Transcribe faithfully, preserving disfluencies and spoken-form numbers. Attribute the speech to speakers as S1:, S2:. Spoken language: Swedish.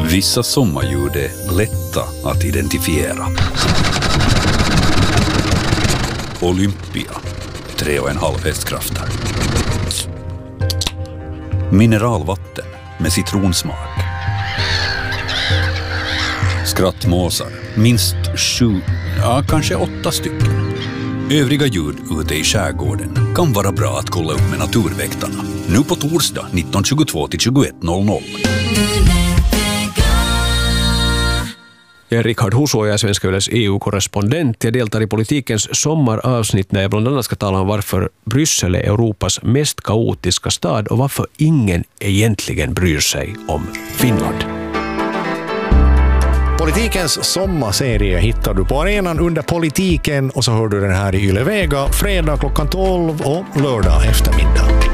S1: Vissa sommarljud är lätta att identifiera. Olympia, tre och en halv hästkrafter. Mineralvatten med citronsmak. Skrattmåsar, minst sju, ja kanske åtta stycken. Övriga ljud ute i skärgården kan vara bra att kolla upp med Naturväktarna. Nu på torsdag nitton tjugotvå till tjugoett noll noll.
S2: Jag är Richard Huso och jag är Svenska Yles E U-korrespondent. Jag deltar i politikens sommaravsnitt när jag bland annat ska tala om varför Bryssel är Europas mest kaotiska stad och varför ingen egentligen bryr sig om Finland.
S3: Politikens sommarserie hittar du på arenan under politiken och så hör du den här i Yle Vega fredag klockan tolv och lördag eftermiddag.